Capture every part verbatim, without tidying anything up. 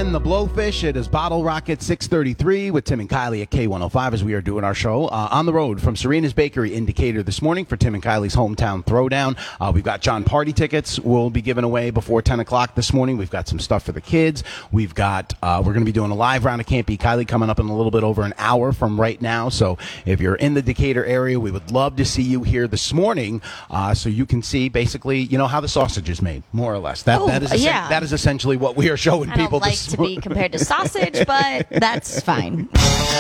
in the Blowfish. It is Bottle Rocket six thirty-three with Tim and Kylie at K one oh five as we are doing our show uh, on the road from Serena's Bakery in Decatur this morning for Tim and Kylie's Hometown Throwdown. Uh, we've got John Party tickets we'll be giving away before ten o'clock this morning. We've got some stuff for the kids. We've got, uh, we're going to be doing a live round of Can't Be Kylie coming up in a little bit over an hour from right now. So if you're in the Decatur area, we would love to see you here this morning uh, so you can see basically, you know, how the sausage is made, more or less. That, oh, that, is, yeah. that is essentially what we are showing I people don't like this to be compared to sausage, but that's fine.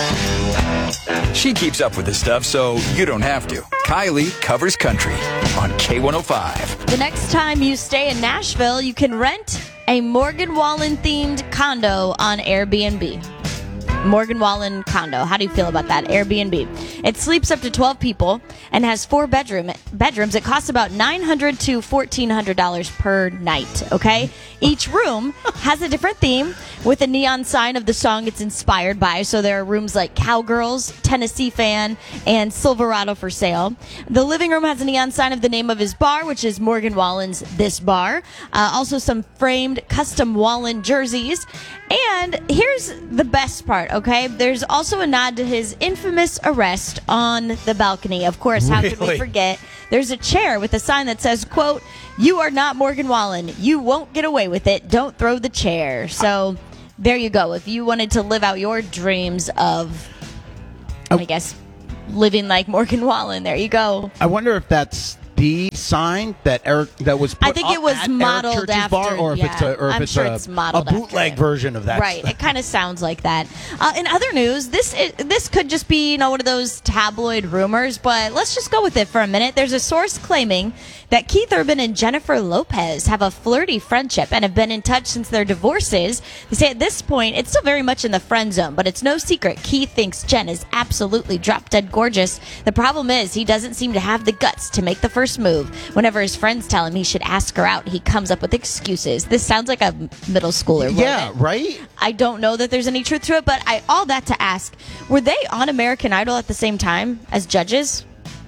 She keeps up with this stuff, so you don't have to. Kylie covers country on K one oh five. The next time you stay in Nashville, you can rent a Morgan Wallen-themed condo on Airbnb. Morgan Wallen condo. How do you feel about that? Airbnb. It sleeps up to twelve people and has four bedroom bedrooms. It costs about nine hundred to fourteen hundred dollars per night, okay? Each room has a different theme with a neon sign of the song it's inspired by. So there are rooms like Cowgirls, Tennessee Fan, and Silverado for Sale. The living room has a neon sign of the name of his bar, which is Morgan Wallen's This Bar. Uh, also some framed custom Wallen jerseys. And here's the best part, okay? There's also a nod to his infamous arrest on the balcony. Of course, how really? could we forget? There's a chair with a sign that says, quote, "You are not Morgan Wallen. You won't get away with it. Don't throw the chair." So there you go. If you wanted to live out your dreams of, oh. I guess, living like Morgan Wallen, there you go. I wonder if that's the sign that Eric that was put I think it was at modeled Eric Church's after, bar, or if yeah, it's a, or if I'm it's sure a, it's modeled a bootleg after it. version of that. Right, it kind of sounds like that. Uh, in other news, this is, this could just be, you know, one of those tabloid rumors, but let's just go with it for a minute. There's a source claiming that Keith Urban and Jennifer Lopez have a flirty friendship and have been in touch since their divorces. They say at this point, it's still very much in the friend zone, but it's no secret Keith thinks Jen is absolutely drop-dead gorgeous. The problem is he doesn't seem to have the guts to make the first move. Whenever his friends tell him he should ask her out, he comes up with excuses. This sounds like a middle schooler. Yeah, right? I don't know that there's any truth to it, but I all that to ask, were they on American Idol at the same time as judges?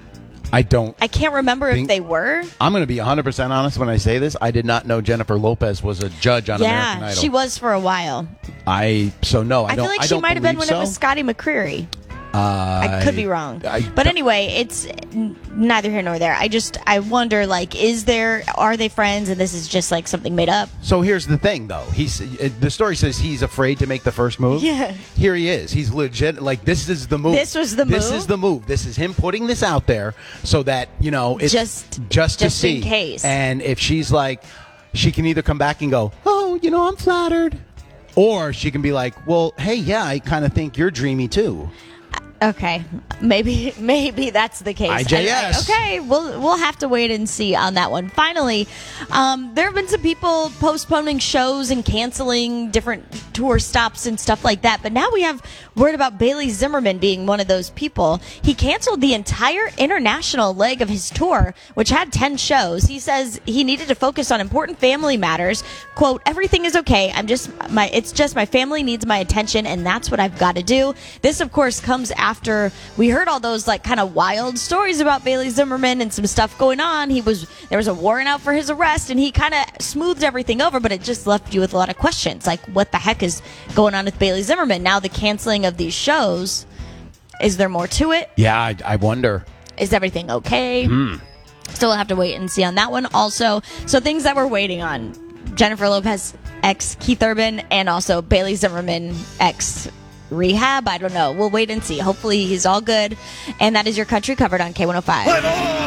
I don't. I can't remember think, if they were. I'm going to be one hundred percent honest when I say this. I did not know Jennifer Lopez was a judge on yeah, American Idol. she was for a while. I so no, I, I don't. feel like I she don't might have been when so. it was Scotty McCreery. Uh, I could be wrong. I, but anyway, it's n- neither here nor there. I just, I wonder, like, is there, are they friends and this is just, like, something made up? So here's the thing, though. He's uh, the story says he's afraid to make the first move. Yeah. Here he is. He's legit. Like, this is the move. This was the This move? is the move. This is him putting this out there so that, you know, it's Just- just to just see. in case. And if she's like, she can either come back and go, oh, you know, I'm flattered. Or she can be like, well, hey, yeah, I kind of think you're dreamy, too. Okay, maybe maybe that's the case. I J S. Anyway, okay, we'll we'll have to wait and see on that one. Finally, um, there have been some people postponing shows and canceling different tour stops and stuff like that. But now we have word about Bailey Zimmerman being one of those people. He canceled the entire international leg of his tour, which had ten shows. He says he needed to focus on important family matters. Quote, "Everything is okay. I'm just my. It's just my family needs my attention, and that's what I've got to do." This, of course, comes after. After we heard all those like kind of wild stories about Bailey Zimmerman and some stuff going on, he was there was a warrant out for his arrest, and he kind of smoothed everything over, but it just left you with a lot of questions, like what the heck is going on with Bailey Zimmerman? Now the canceling of these shows, is there more to it? Yeah, I, I wonder. Is everything okay? Hmm. Still have to wait and see on that one. Also, so things that we're waiting on: Jennifer Lopez ex Keith Urban, and also Bailey Zimmerman ex Rehab. I don't know. We'll wait and see. Hopefully he's all good. And that is your country covered on K one oh five. Take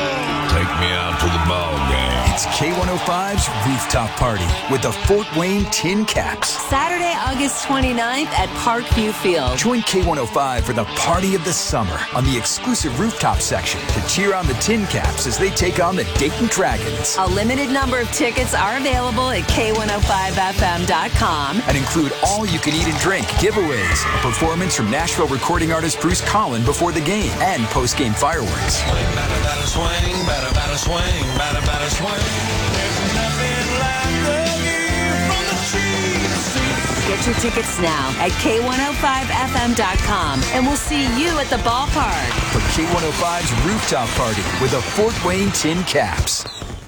me out to the ball game. It's K one oh five's Rooftop Party with the Fort Wayne Tin Caps. Saturday, August twenty-ninth at Parkview Field. Join K one oh five for the party of the summer on the exclusive rooftop section to cheer on the Tin Caps as they take on the Dayton Dragons. A limited number of tickets are available at K one oh five F M dot com. And include all you can eat and drink, giveaways, a performance from Nashville recording artist Bruce Collin before the game, and post-game fireworks. Swing, batter, batter, swing, batter, batter, swing, batter, batter, swing. There's nothing like the view from the trees. Get your tickets now at K one oh five F M dot com, and we'll see you at the ballpark. For K one oh five's Rooftop Party with the Fort Wayne Tin Caps.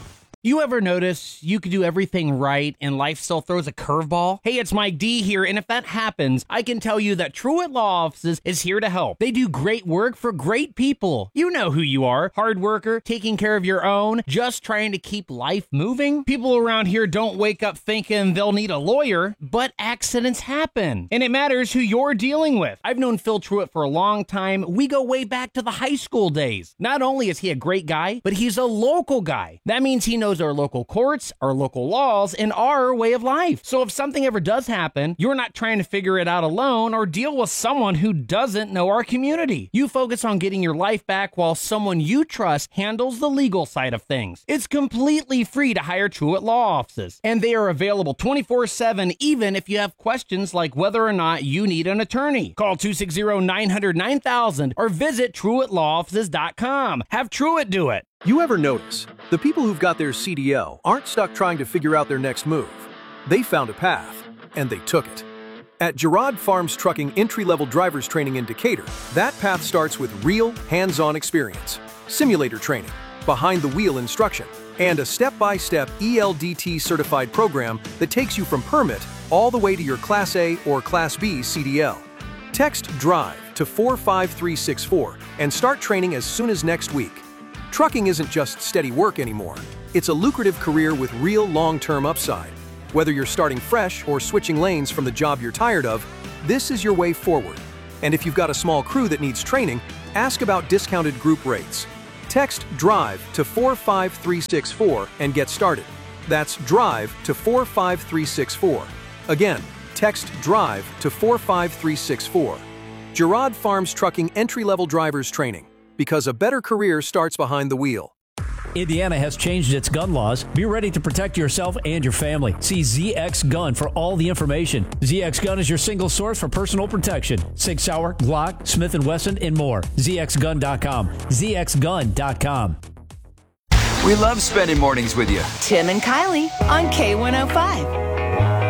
You ever notice you could do everything right and life still throws a curveball? Hey, it's Mike D here, and if that happens, I can tell you that Truett Law Offices is here to help. They do great work for great people. You know who you are. Hard worker, taking care of your own, just trying to keep life moving. People around here don't wake up thinking they'll need a lawyer, but accidents happen. And it matters who you're dealing with. I've known Phil Truett for a long time. We go way back to the high school days. Not only is he a great guy, but he's a local guy. That means he knows our local courts, our local laws, and our way of life. So if something ever does happen, you're not trying to figure it out alone or deal with someone who doesn't know our community. You focus on getting your life back while someone you trust handles the legal side of things. It's completely free to hire Truett Law Offices, and they are available twenty-four seven even if you have questions like whether or not you need an attorney. Call two six zero, nine hundred, nine thousand or visit Truett Law Offices dot com. Have Truett do it. You ever notice the people who've got their C D L aren't stuck trying to figure out their next move? They found a path, and they took it. At Gerard Farms Trucking Entry-Level Drivers Training in Decatur, that path starts with real, hands-on experience, simulator training, behind-the-wheel instruction, and a step-by-step E L D T-certified program that takes you from permit all the way to your Class A or Class B C D L. Text DRIVE to four five three six four and start training as soon as next week. Trucking isn't just steady work anymore. It's a lucrative career with real long-term upside. Whether you're starting fresh or switching lanes from the job you're tired of, this is your way forward. And if you've got a small crew that needs training, ask about discounted group rates. Text DRIVE to four five three six four and get started. That's DRIVE to four five three six four. Again, text DRIVE to four five three six four. Gerard Farms Trucking Entry-Level Drivers Training. Because a better career starts behind the wheel. Indiana has changed its gun laws. Be ready to protect yourself and your family. See Z X Gun for all the information. Z X Gun is your single source for personal protection. Sig Sauer, Glock, Smith and Wesson, and more. Z X gun dot com. Z X gun dot com. We love spending mornings with you. Tim and Kylie on K one oh five.